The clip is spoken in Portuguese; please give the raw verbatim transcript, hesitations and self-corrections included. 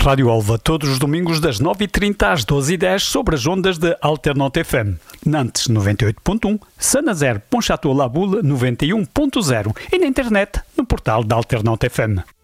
Rádio Alva, todos os domingos das nove e trinta às doze e dez sobre as ondas de Alternaute F M. Nantes noventa e oito ponto um, Saint-Nazaire, Pontchâteau-Laboule noventa e um ponto zero e na internet no portal da Alternaute F M.